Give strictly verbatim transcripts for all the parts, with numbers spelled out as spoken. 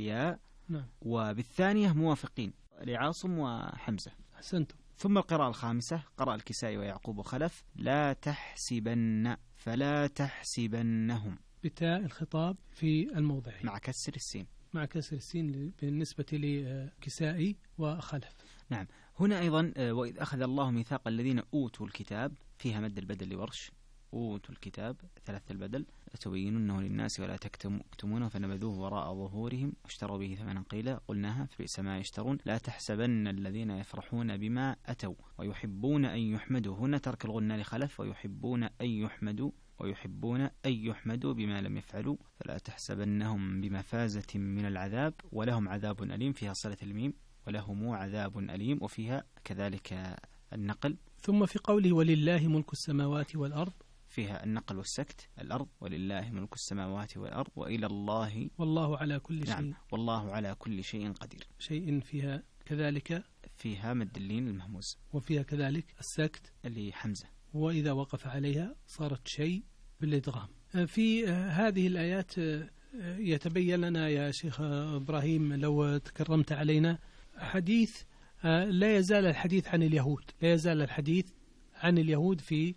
الياء. نعم. وبالثانية موافقين لعاصم وحمزة. أحسنتم. ثم القراءة الخامسة قرأ الكسائي ويعقوب وخلف لا تحسبن فلا تحسبنهم بتاء الخطاب في الموضع مع كسر السين مع كسر السين بالنسبة لكسائي وخلف. نعم. هنا أيضا وإذ أخذ الله ميثاق الذين أوتوا الكتاب فيها مد البدل لورش أوتوا الكتاب ثلاث البدل لتبيننه للناس ولا تكتمونه فنبذوه وراء ظهورهم واشتروا به ثمنا قليلا قلناها فبئس ما يشترون لا تحسبن الذين يفرحون بما أتوا ويحبون أن يحمدوا. هنا ترك الغنى لخلف ويحبون أن يحمدوا ويحبون أن يحمدوا بما لم يفعلوا فلا تحسبنهم بمفازة من العذاب ولهم عذاب أليم فيها صلة الميم ولهم عذاب أليم وفيها كذلك النقل. ثم في قوله ولله ملك السماوات والأرض فيها النقل والسكت الأرض ولله ملك السماوات والأرض وإلى الله والله على كل شيء. نعم. والله على كل شيء قدير. شيء فيها كذلك فيها مد اللين المهموز وفيها كذلك السكت اللي حمزة وإذا وقف عليها صارت شيء بالإدغام. في هذه الآيات يتبين لنا يا شيخ إبراهيم لو تكرمت علينا حديث لا يزال الحديث عن اليهود لا يزال الحديث عن اليهود في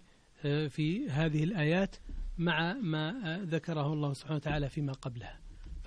في هذه الآيات مع ما ذكره الله سبحانه وتعالى فيما قبلها،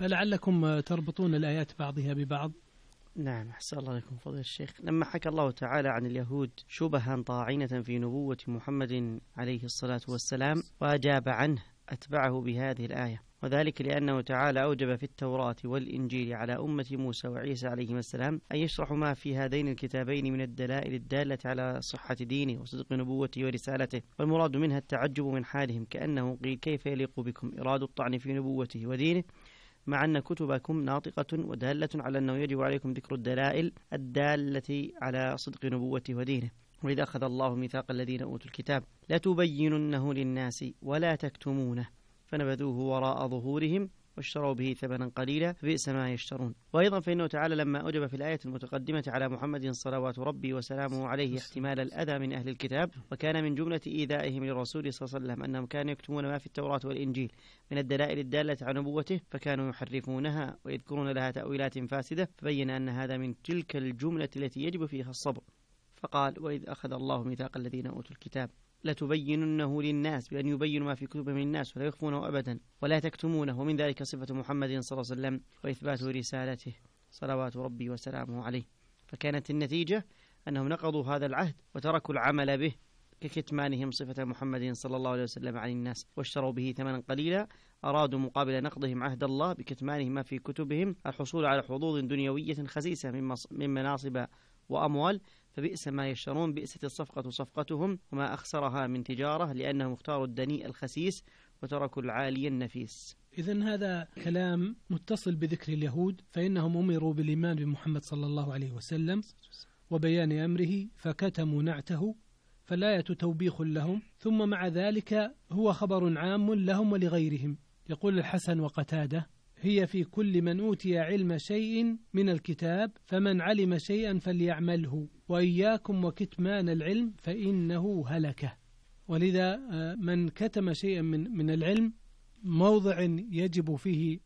فلعلكم تربطون الآيات بعضها ببعض. نعم أحسن الله لكم فضيلة الشيخ. لما حكى الله تعالى عن اليهود شبها طاعنة في نبوة محمد عليه الصلاة والسلام وأجاب عنه أتبعه بهذه الآية، وذلك لأنه تعالى أوجب في التوراة والإنجيل على أمة موسى وعيسى عليهما السلام أن يشرحوا ما في هذين الكتابين من الدلائل الدالة على صحة دينه وصدق نبوته ورسالته، والمراد منها التعجب من حالهم كأنه قيل كيف يليق بكم إراد الطعن في نبوته ودينه مع أن كتبكم ناطقة ودالة على أنه يجب عليكم ذكر الدلائل الدالة على صدق نبوته ودينه. وإذا أخذ الله ميثاق الذين أوتوا الكتاب لتبيننه للناس ولا تكتمونه فنبذوه وراء ظهورهم واشتروا به ثمنا قليلا فبئس ما يشترون. وأيضا فإنه تعالى لما أوجب في الآية المتقدمة على محمد صلوات ربي وسلامه عليه احتمال الأذى من أهل الكتاب، وكان من جملة إيذائهم للرسول صلى الله عليه وسلم أنهم كانوا يكتمون ما في التوراة والإنجيل من الدلائل الدالة على نبوته فكانوا يحرفونها ويذكرون لها تأويلات فاسدة، فبين أن هذا من تلك الجملة التي يجب فيها الصبر. فقال وإذ أخذ الله ميثاق الذين أوتوا الكتاب لتبيننه للناس بأن يبينوا ما في كتب من الناس ولا يخفونه أبدا ولا تكتمونه، ومن ذلك صفة محمد صلى الله عليه وسلم وإثبات رسالته صلوات ربي وسلامه عليه. فكانت النتيجة أنهم نقضوا هذا العهد وتركوا العمل به ككتمانهم صفة محمد صلى الله عليه وسلم عن الناس واشتروا به ثمنا قليلا، أرادوا مقابل نقضهم عهد الله بكتمانهم ما في كتبهم الحصول على حظوظ دنيوية خسيسة من مناصب وأموال، فبئس ما يشترون. بئست الصفقة صفقتهم وما أخسرها من تجارة لأنهم اختاروا الدنيء الخسيس وتركوا العالي النفيس. إذن هذا كلام متصل بذكر اليهود، فإنهم أمروا بالإيمان بمحمد صلى الله عليه وسلم وبيان أمره فكتموا نعته فالآية توبيخ لهم، ثم مع ذلك هو خبر عام لهم ولغيرهم. يقول الحسن وقتادة هي في كل من أوتي علم شيء من الكتاب فمن علم شيئا فليعمله وإياكم وكتمان العلم فإنه هلكه. ولذا من كتم شيئا من من العلم موضع يجب فيه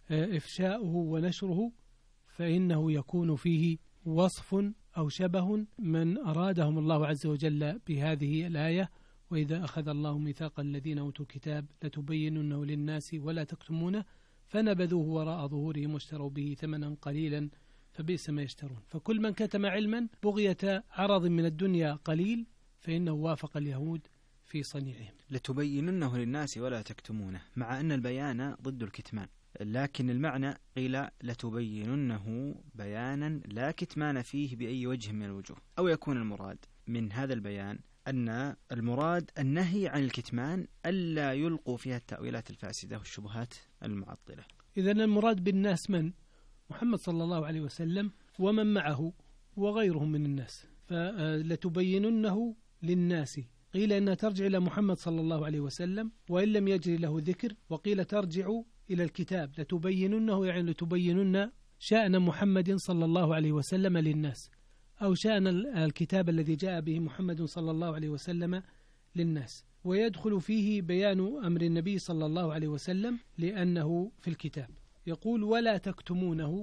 إفشاؤه ونشره فإنه يكون فيه وصف أو شبه من أرادهم الله عز وجل بهذه الآية وإذا أخذ الله ميثاق الذين أوتوا الكتاب لتبيننه للناس ولا تكتمونه فنبذوه وراء ظهورهم واشتروا به ثمنا قليلا فبئس ما يشترون. فكل من كتم علما بغية عرض من الدنيا قليل فإنه وافق اليهود في صنيعهم. لتبيننه للناس ولا تكتمونه، مع أن البيان ضد الكتمان، لكن المعنى قيل لتبيننه بيانا لا كتمان فيه بأي وجه من الوجوه، أو يكون المراد من هذا البيان أن المراد النهي عن الكتمان ألا يلقوا فيها التأويلات الفاسدة والشبهات المعطلة. إذن المراد بالناس من؟ محمد صلى الله عليه وسلم ومن معه وغيرهم من الناس. فلتبيننه للناس قيل أنها ترجع إلى محمد صلى الله عليه وسلم وإن لم يجري له ذكر، وقيل ترجع إلى الكتاب لتبيننه يعني لتبينن شأن محمد صلى الله عليه وسلم للناس أو شأن الكتاب الذي جاء به محمد صلى الله عليه وسلم للناس. ويدخل فيه بيان أمر النبي صلى الله عليه وسلم لأنه في الكتاب. يقول ولا تكتمونه